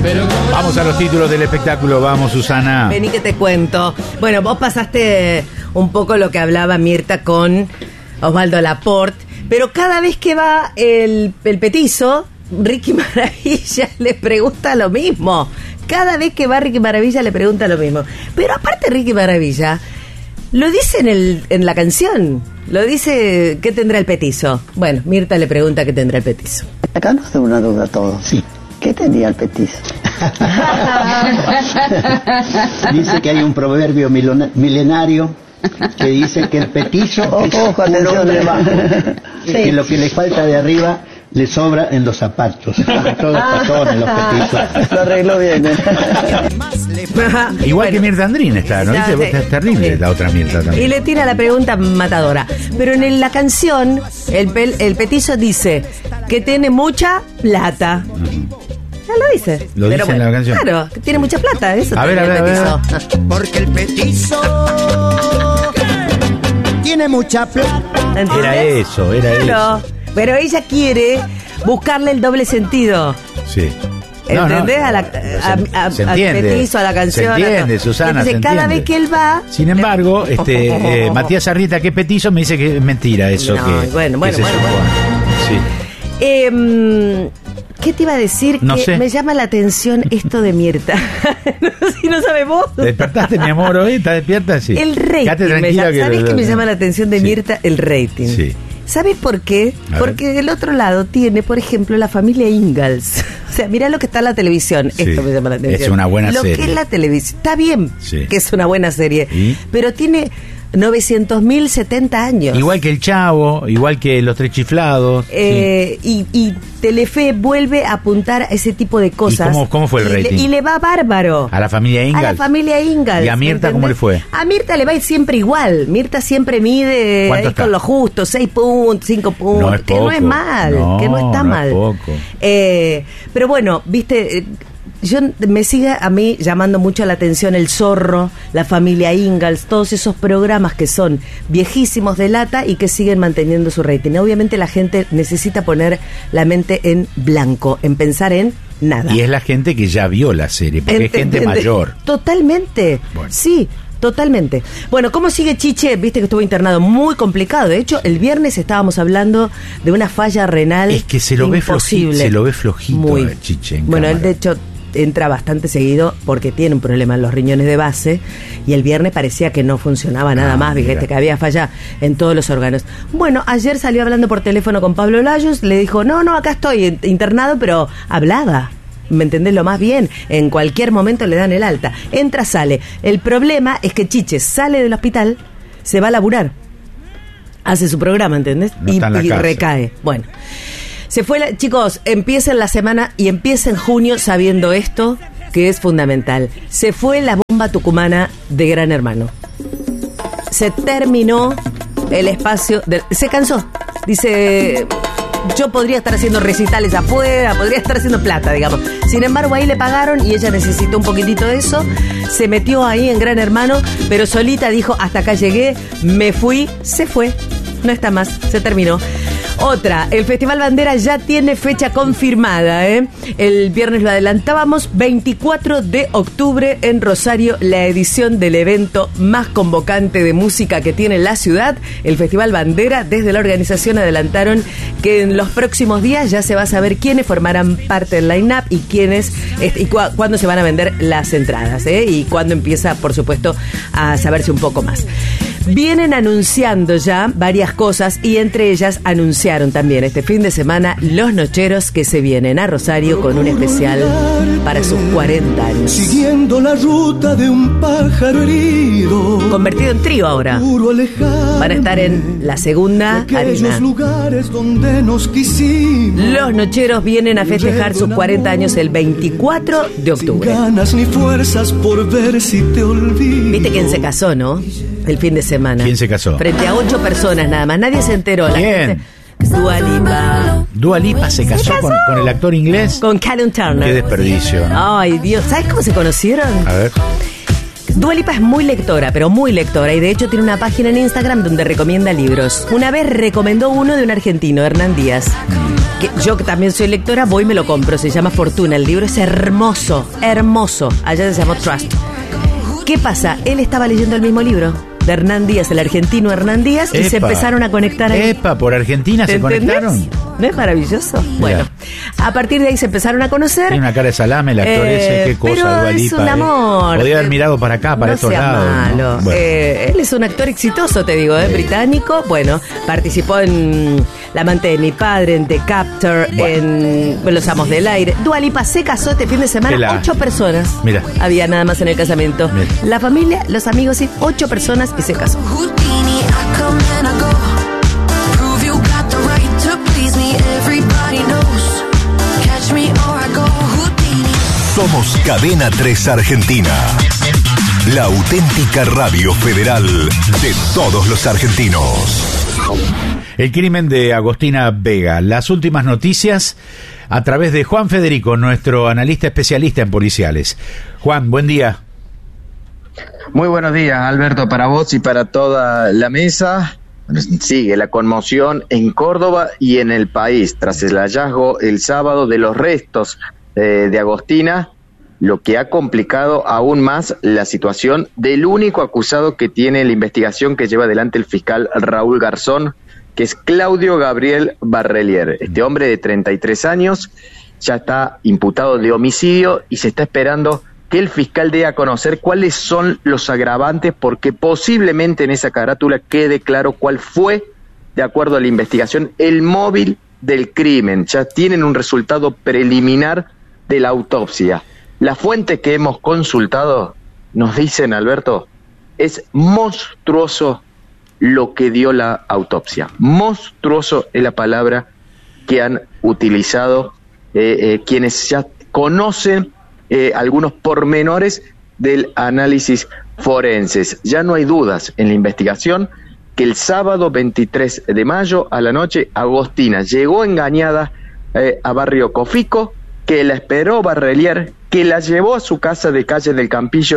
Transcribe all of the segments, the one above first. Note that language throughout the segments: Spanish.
Vamos a los títulos del espectáculo, vamos, Susana. Vení que te cuento. Bueno, vos pasaste un poco lo que hablaba Mirta con Osvaldo Laporte, pero cada vez que va el petizo, Ricky Maravilla le pregunta lo mismo. Cada vez que va Ricky Maravilla le pregunta lo mismo. Pero aparte Ricky Maravilla lo dice en la canción. Lo dice, ¿qué tendrá el petizo? Bueno, Mirta le pregunta qué tendrá el petizo. Acá nos da una duda todo. Sí. ¿Qué tendría el petizo? Dice que hay un proverbio milenario que dice que el petizo Ojo, atención, que lo que le falta de arriba le sobra en los zapatos. Todos pasones, los petizos. Lo arregló bien. Igual que Mirta Andrín está, ¿no? Dice, es terrible la otra Mirta también. Y le tira la pregunta matadora. Pero en la canción, el petizo dice que tiene mucha plata. Ya lo dice. Lo dice en la canción. Claro, que tiene mucha plata. Eso a ver, el petizo. Porque el petizo tiene mucha plata. ¿Entendés? Era eso. Pero ella quiere buscarle el doble sentido. Sí. ¿Entendés? Al petizo, a la canción. Se entiende, Susana. Entonces, cada vez que él va. Sin embargo, Matías Arrieta, que petizo, me dice que es mentira eso. No, que, bueno. Sí. ¿Qué te iba a decir? No que sé. me llama la atención esto de Mirta. Si no sabes vos. ¿Te despertaste, mi amor, hoy? ¿Estás despierta? Sí. El rating. Quédate tranquila. ¿Sabés qué me llama la atención de Sí. Mirta? El rating. Sí. ¿Sabes por qué? Porque del otro lado tiene, por ejemplo, la familia Ingalls. O sea, mirá lo que está en la televisión. Sí. Esto me llama la atención. Es una buena serie. Lo que es la televisión. Está bien Sí. que es una buena serie. ¿Y? Pero tiene 900.000 70 años. Igual que El Chavo, igual que Los Tres Chiflados. Sí. Y Telefe vuelve a apuntar a ese tipo de cosas. ¿Y cómo fue el rating? Y le va bárbaro. A la familia Ingalls. A la familia Ingalls. ¿Y a Mirta cómo le fue? A Mirta le va a ir siempre igual. Mirta siempre mide ahí con lo justo, 6 puntos, 5 puntos. No es que poco. no es mal, que no está mal. Es poco. Pero bueno, viste, me sigue a mí llamando mucho la atención El Zorro, la familia Ingalls, todos esos programas que son viejísimos de lata y que siguen manteniendo su rating. Obviamente la gente necesita poner la mente en blanco, en pensar en nada. Y es la gente que ya vio la serie, porque es gente mayor. Totalmente. Bueno. Sí. Totalmente. Bueno, ¿cómo sigue Chiche? Viste que estuvo internado, muy complicado. De hecho, el viernes estábamos hablando de una falla renal. Es que se lo ve flojito muy. a Chiche en bueno, cámara. él de hecho entra bastante seguido porque tiene un problema en los riñones de base y el viernes parecía que no funcionaba nada más, fíjate que había falla en todos los órganos. Bueno, ayer salió hablando por teléfono con Pablo Layos, le dijo, no, acá estoy internado, pero hablaba. ¿Me entendés? Lo más bien, en cualquier momento le dan el alta. Entra, sale. El problema es que Chiche sale del hospital, se va a laburar, hace su programa, ¿entendés? No está en la casa. Recae. Bueno, se fue, chicos, empiecen la semana y empiecen junio sabiendo esto, que es fundamental. Se fue la bomba tucumana de Gran Hermano. Se terminó el espacio, se cansó. Dice, yo podría estar haciendo recitales afuera, podría estar haciendo plata, digamos. Sin embargo, ahí le pagaron y ella necesitó un poquitito de eso. Se metió ahí en Gran Hermano, pero solita dijo, hasta acá llegué, me fui, se fue. No está más, se terminó. Otra, el Festival Bandera ya tiene fecha confirmada, ¿eh? El viernes lo adelantábamos, 24 de octubre en Rosario, la edición del evento más convocante de música que tiene la ciudad, el Festival Bandera. Desde la organización adelantaron que en los próximos días ya se va a saber quiénes formarán parte del line-up y quiénes y cuándo se van a vender las entradas, ¿eh? Y cuándo empieza, por supuesto, a saberse un poco más. Vienen anunciando ya varias cosas y entre ellas anunciaron también este fin de semana los Nocheros que se vienen a Rosario con un especial para sus 40 años. Siguiendo la ruta de un pájaro herido, convertido en trío ahora. Van a estar en la segunda arena. Lugares donde nos quisimos. Los Nocheros vienen a festejar sus 40 años el 24 de octubre. Sin ganas ni fuerzas por ver si te olvido. Viste quién se casó, ¿no? El fin de semana. ¿Quién se casó? Frente a 8 personas nada más. Nadie se enteró. ¿Quién? Dua Lipa. Dua Lipa se casó con el actor inglés. Con Callum Turner. Qué desperdicio, ¿no? Ay, Dios. ¿Sabes cómo se conocieron? A ver. Dua Lipa es muy lectora, pero muy lectora. Y de hecho tiene una página en Instagram donde recomienda libros. Una vez recomendó uno de un argentino, Hernán Díaz, que yo que también soy lectora, voy y me lo compro. Se llama Fortuna. El libro es hermoso, hermoso. Allá se llamó Trust. ¿Qué pasa? Él estaba leyendo el mismo libro de Hernán Díaz, el argentino Hernán Díaz, y se empezaron a conectar ahí. Epa, por Argentina se conectaron. ¿No es maravilloso? Mirá. Bueno, a partir de ahí se empezaron a conocer. Tiene una cara de salame el actor ese, qué cosa, pero Dua es Lipa, un amor. Podría haber mirado para acá, para no estos sea lados. Malo. ¿No? Bueno. Él es un actor exitoso, te digo, británico. Bueno, participó en La amante de mi padre, en The Captor, en Los amos del aire. Dua Lipa se casó este fin de semana, 8 personas. Mira. Había nada más en el casamiento. Mira. La familia, los amigos, sí, 8 personas y se casó. Somos Cadena 3 Argentina, la auténtica radio federal de todos los argentinos. El crimen de Agostina Vega. Las últimas noticias a través de Juan Federico, nuestro analista especialista en policiales. Juan, buen día. Muy buenos días, Alberto, para vos y para toda la mesa. Sigue la conmoción en Córdoba y en el país tras el hallazgo el sábado de los restos de Agostina, lo que ha complicado aún más la situación del único acusado que tiene la investigación que lleva adelante el fiscal Raúl Garzón, que es Claudio Gabriel Barrelier. Este hombre de 33 años ya está imputado de homicidio y se está esperando que el fiscal dé a conocer cuáles son los agravantes, porque posiblemente en esa carátula quede claro cuál fue, de acuerdo a la investigación, el móvil del crimen. Ya tienen un resultado preliminar de la autopsia. La fuente que hemos consultado nos dicen, Alberto, es monstruoso lo que dio la autopsia. Monstruoso es la palabra que han utilizado quienes ya conocen algunos pormenores del análisis forenses. Ya no hay dudas en la investigación que el sábado 23 de mayo a la noche Agostina llegó engañada a Barrio Cofico, que la esperó Barrelier, que la llevó a su casa de calle del Campillo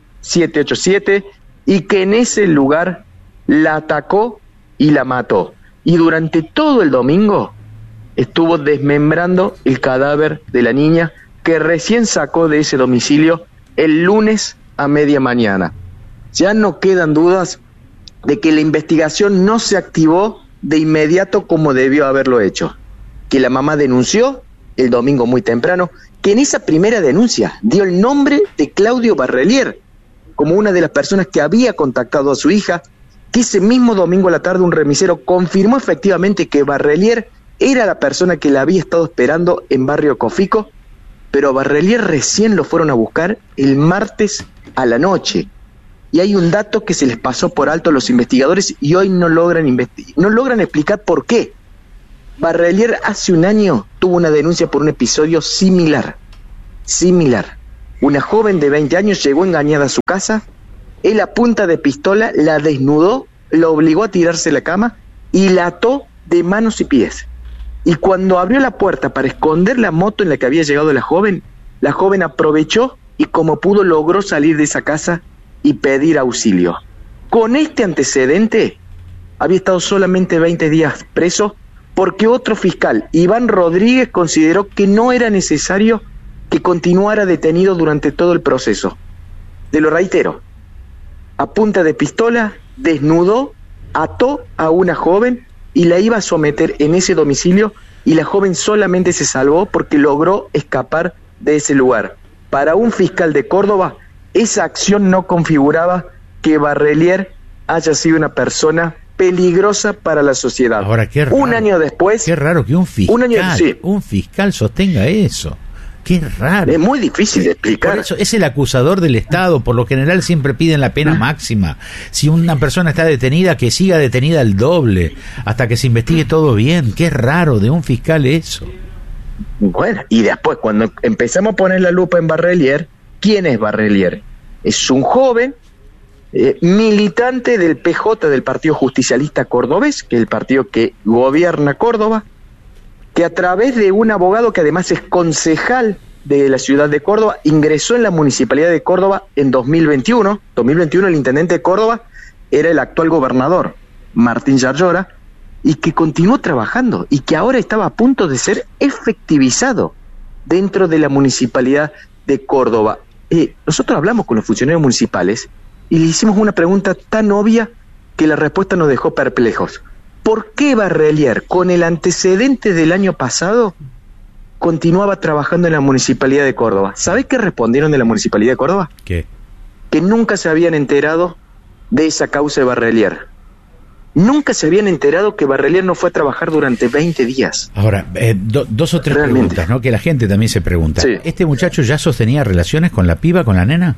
787 y que en ese lugar la atacó y la mató. Y durante todo el domingo estuvo desmembrando el cadáver de la niña que recién sacó de ese domicilio el lunes a media mañana. Ya no quedan dudas de que la investigación no se activó de inmediato como debió haberlo hecho, que la mamá denunció el domingo muy temprano, que en esa primera denuncia dio el nombre de Claudio Barrelier como una de las personas que había contactado a su hija, que ese mismo domingo a la tarde un remisero confirmó efectivamente que Barrelier era la persona que la había estado esperando en Barrio Cofico, pero a Barrelier recién lo fueron a buscar el martes a la noche. Y hay un dato que se les pasó por alto a los investigadores y hoy no logran explicar por qué. Barrelier hace un año tuvo una denuncia por un episodio similar. Una joven de 20 años llegó engañada a su casa, él a punta de pistola la desnudó, la obligó a tirarse a la cama y la ató de manos y pies. Y cuando abrió la puerta para esconder la moto en la que había llegado la joven aprovechó y como pudo logró salir de esa casa y pedir auxilio. Con este antecedente había estado solamente 20 días preso porque otro fiscal, Iván Rodríguez, consideró que no era necesario que continuara detenido durante todo el proceso. Te lo reitero, a punta de pistola, desnudó, ató a una joven y la iba a someter en ese domicilio y la joven solamente se salvó porque logró escapar de ese lugar. Para un fiscal de Córdoba, esa acción no configuraba que Barrelier haya sido una persona peligrosa para la sociedad. Ahora, qué raro. Un año después... Qué raro que un fiscal sostenga eso. Qué raro. Es muy difícil de explicar. Por eso es el acusador del Estado. Por lo general siempre piden la pena máxima. Si una persona está detenida, que siga detenida el doble hasta que se investigue todo bien. Qué raro de un fiscal eso. Bueno, y después cuando empezamos a poner la lupa en Barrelier, ¿quién es Barrelier? Es un joven militante del PJ, del Partido Justicialista Cordobés, que es el partido que gobierna Córdoba, que a través de un abogado que además es concejal de la ciudad de Córdoba, ingresó en la Municipalidad de Córdoba en 2021. 2021 el intendente de Córdoba era el actual gobernador, Martín Yarlora, y que continuó trabajando y que ahora estaba a punto de ser efectivizado dentro de la Municipalidad de Córdoba. Nosotros hablamos con los funcionarios municipales y le hicimos una pregunta tan obvia que la respuesta nos dejó perplejos. ¿Por qué Barrelier, con el antecedente del año pasado, continuaba trabajando en la Municipalidad de Córdoba? ¿Sabés qué respondieron de la Municipalidad de Córdoba? ¿Qué? Que nunca se habían enterado de esa causa de Barrelier. Nunca se habían enterado que Barrelier no fue a trabajar durante 20 días. Ahora, dos o tres Realmente. preguntas, ¿no? Que la gente también se pregunta. Sí. ¿Este muchacho ya sostenía relaciones con la piba, con la nena?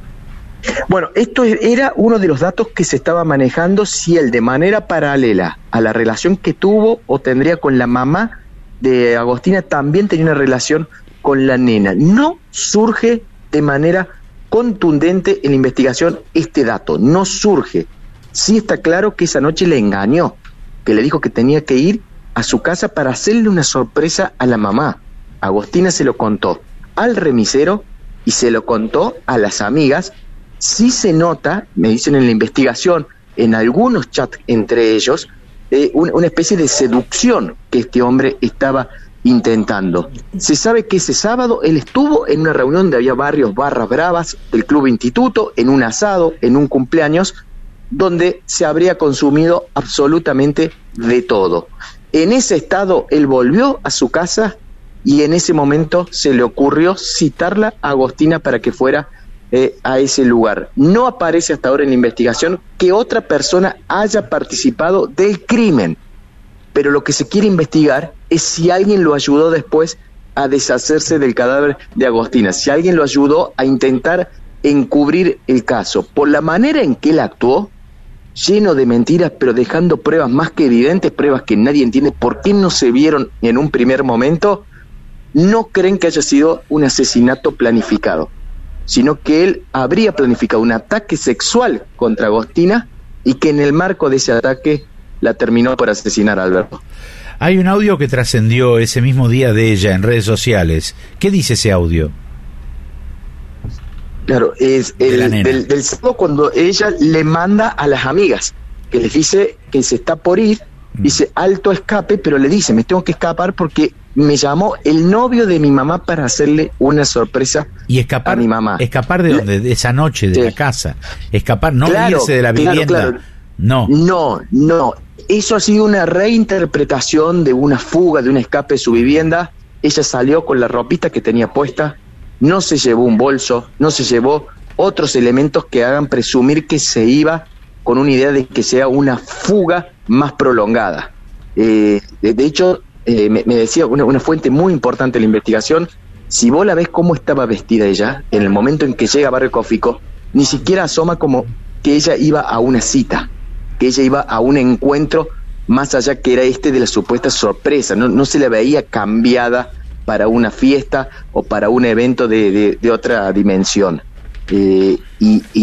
Bueno, esto era uno de los datos que se estaba manejando, si él de manera paralela a la relación que tuvo o tendría con la mamá de Agostina, también tenía una relación con la nena. No surge de manera contundente en la investigación este dato, no surge. Sí está claro que esa noche le engañó, que le dijo que tenía que ir a su casa para hacerle una sorpresa a la mamá. Agostina se lo contó al remisero y se lo contó a las amigas. Sí se nota, me dicen en la investigación, en algunos chats entre ellos, una especie de seducción que este hombre estaba intentando. Se sabe que ese sábado él estuvo en una reunión donde había varios barras bravas del Club Instituto, en un asado, en un cumpleaños, donde se habría consumido absolutamente de todo. En ese estado él volvió a su casa y en ese momento se le ocurrió citarla a Agostina para que fuera a ese lugar. No aparece hasta ahora en la investigación que otra persona haya participado del crimen, pero lo que se quiere investigar es si alguien lo ayudó después a deshacerse del cadáver de Agostina, si alguien lo ayudó a intentar encubrir el caso. Por la manera en que él actuó, lleno de mentiras, pero dejando pruebas más que evidentes, pruebas que nadie entiende por qué no se vieron en un primer momento, no creen que haya sido un asesinato planificado, sino que él habría planificado un ataque sexual contra Agostina y que en el marco de ese ataque la terminó por asesinar a Alberto. Hay un audio que trascendió ese mismo día de ella en redes sociales. ¿Qué dice ese audio? Claro, es del sábado, cuando ella le manda a las amigas, que les dice que se está por ir, dice alto escape, pero le dice, me tengo que escapar porque me llamó el novio de mi mamá para hacerle una sorpresa y escapar, a mi mamá. ¿Escapar de dónde? De esa noche, de la casa. Escapar, no irse de la vivienda. Claro. No. Eso ha sido una reinterpretación de una fuga, de un escape de su vivienda. Ella salió con la ropita que tenía puesta, no se llevó un bolso, no se llevó otros elementos que hagan presumir que se iba con una idea de que sea una fuga más prolongada. De hecho, me decía una fuente muy importante de la investigación, si vos la ves cómo estaba vestida ella, en el momento en que llega a Barrio Cófico, ni siquiera asoma como que ella iba a una cita, que ella iba a un encuentro más allá que era de la supuesta sorpresa, no se la veía cambiada para una fiesta o para un evento de otra dimensión. Y